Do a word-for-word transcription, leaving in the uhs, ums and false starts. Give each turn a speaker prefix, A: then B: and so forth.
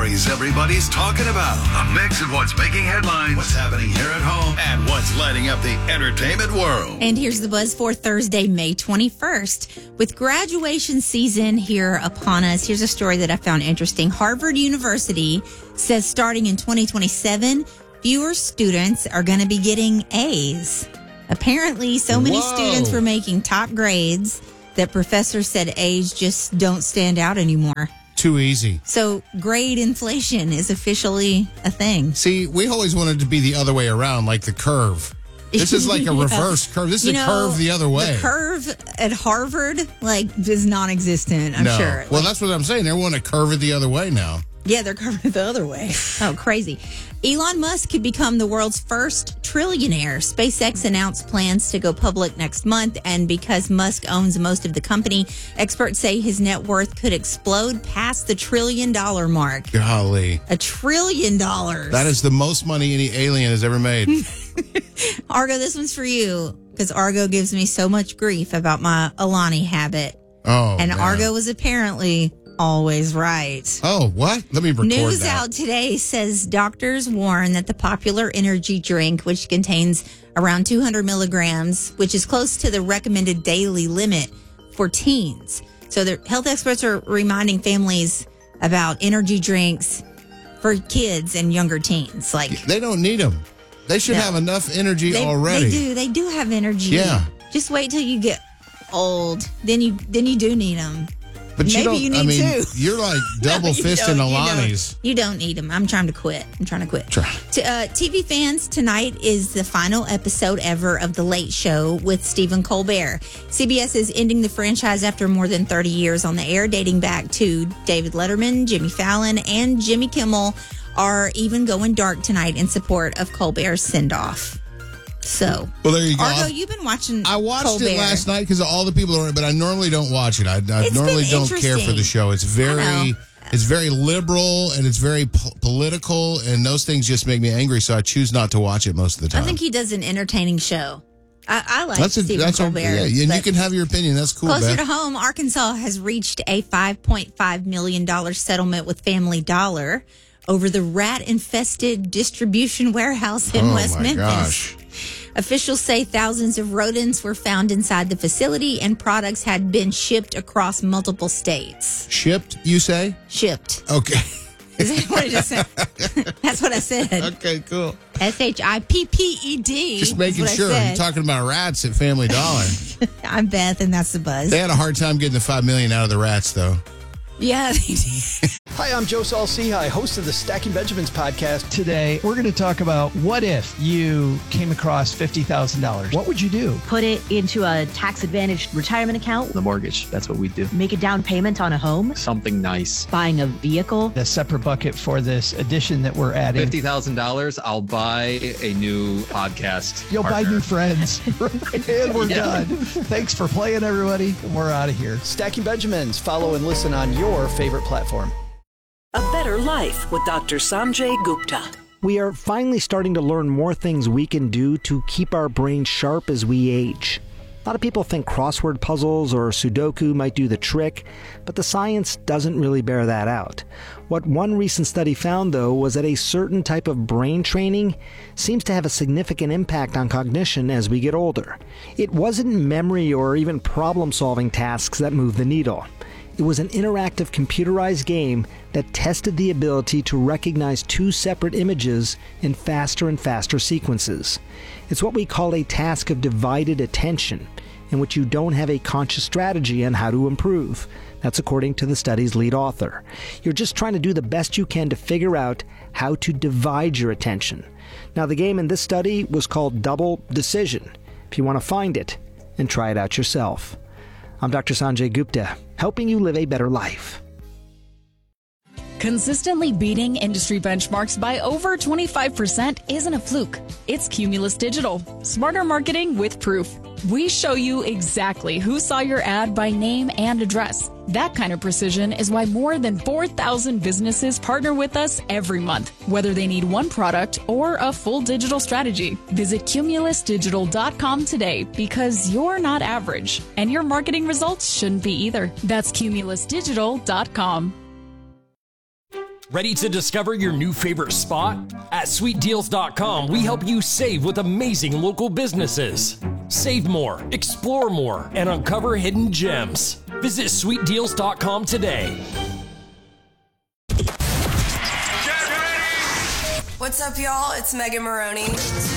A: stories everybody's talking about. A mix of what's making headlines, what's happening here at home, and what's lighting up the entertainment world.
B: And here's the buzz for Thursday, May twenty-first. With graduation season here upon us, here's a story that I found interesting. Harvard University says starting in twenty twenty-seven, fewer students are going to be getting A's. Apparently, so many
C: Whoa.
B: students were making top grades that professors said A's just don't stand out anymore.
C: Too easy.
B: So grade inflation is officially a thing.
C: See, we always wanted to be the other way around, like the curve. This is like a
B: Yeah.
C: reverse curve. This is
B: You
C: a
B: know,
C: curve the other way.
B: The curve at Harvard, like, is non-existent, I'm
C: no.
B: sure.
C: Well,
B: Like,
C: that's what I'm saying. They want to curve it the other way now.
B: yeah, they're curving the other way. Oh, crazy. Elon Musk could become the world's first trillionaire. SpaceX announced plans to go public next month, and because Musk owns most of the company, experts say his net worth could explode past the trillion dollar mark.
C: Golly.
B: A trillion dollars.
C: That is the most money any alien has ever made.
B: Argo, this one's for you, because Argo gives me so much grief about my Alani habit.
C: Oh,
B: And
C: man.
B: Argo was apparently always right.
C: Oh, what? Let me record
B: News
C: that.
B: out today says doctors warn that the popular energy drink, which contains around two hundred milligrams, which is close to the recommended daily limit for teens. So the health experts are reminding families about energy drinks for kids and younger teens. Like,
C: They don't need them. They should
B: No.
C: have enough energy
B: they,
C: already.
B: They do. They do have energy.
C: Yeah.
B: Just wait till you get old. Then you then you do need them.
C: But you
B: Maybe
C: don't,
B: you need
C: I mean,
B: two.
C: you're like double
B: No, you
C: fisting
B: don't. You
C: Alani's.
B: don't. You don't need them. I'm trying to quit. I'm trying to quit.
C: Try.
B: To, uh, T V fans, tonight is the final episode ever of The Late Show with Stephen Colbert. C B S is ending the franchise after more than thirty years on the air, dating back to David Letterman, Jimmy Fallon, and Jimmy Kimmel are even going dark tonight in support of Colbert's send-off. So,
C: Well, there you go.
B: Argo, you've been watching
C: I watched
B: Colbert.
C: it last night because all the people are, but I normally don't watch it. I, I
B: It's
C: normally
B: been
C: don't care for
B: interesting.
C: the show. It's
B: I
C: very,
B: know.
C: it's very liberal and it's very po- political, and those things just make me angry. So I choose not to watch it most of the
B: I
C: time.
B: think he does an entertaining show. I, I like
C: that's a,
B: Stephen
C: that's
B: Colbert.
C: okay. Yeah, and you
B: but
C: can have your opinion. That's cool,
B: closer
C: Beth.
B: to home, Arkansas has reached a five point five million dollars settlement with Family Dollar over the rat-infested distribution warehouse in
C: Oh,
B: West
C: my
B: Memphis.
C: gosh.
B: Officials say thousands of rodents were found inside the facility and products had been shipped across multiple states.
C: Shipped, you say?
B: Shipped.
C: Okay.
B: Is that what I just said? That's what I said.
C: Okay, cool.
B: S H I P P E D.
C: Just making
B: is what
C: sure.
B: I
C: You're
B: said.
C: talking about rats at Family Dollar.
B: I'm Beth, and that's the buzz.
C: They had a hard time getting the five million out of the rats, though.
B: Yeah, they did.
D: Hi, I'm Joe Saul-Sehy, host of the Stacking Benjamins podcast.
E: Today, we're going to talk about what if you came across fifty thousand dollars? What would you do?
F: Put it into a tax-advantaged retirement account,
G: The mortgage, that's what we do.
F: make a down payment on a home,
G: Something nice.
F: buying a vehicle.
E: A separate bucket for this addition that we're adding.
G: fifty thousand dollars, I'll buy a new podcast.
E: You'll buy
G: partner.
E: new friends. And we're done. Thanks for playing, everybody. We're out of here.
D: Stacking Benjamins. Follow and listen on your favorite platform.
H: A Better Life with Doctor Sanjay Gupta.
I: We are finally starting to learn more things we can do to keep our brains sharp as we age. A lot of people think crossword puzzles or Sudoku might do the trick, but the science doesn't really bear that out. What one recent study found, though, was that a certain type of brain training seems to have a significant impact on cognition as we get older. It wasn't memory or even problem-solving tasks that moved the needle. It was an interactive computerized game that tested the ability to recognize two separate images in faster and faster sequences. It's what we call a task of divided attention, in which you don't have a conscious strategy on how to improve. That's according to the study's lead author. You're just trying to do the best you can to figure out how to divide your attention. Now, the game in this study was called Double Decision. If you want to find it and try it out yourself. I'm Doctor Sanjay Gupta, helping you live a better life.
J: Consistently beating industry benchmarks by over twenty-five percent isn't a fluke. It's Cumulus Digital. Smarter marketing with proof. We show you exactly who saw your ad by name and address. That kind of precision is why more than four thousand businesses partner with us every month, whether they need one product or a full digital strategy. Visit Cumulus Digital dot com today because you're not average, and your marketing results shouldn't be either. That's Cumulus Digital dot com.
K: Ready to discover your new favorite spot? At sweet deals dot com, we help you save with amazing local businesses. Save more, explore more, and uncover hidden gems. Visit sweet deals dot com today.
L: What's up, y'all? It's Megan Maroney.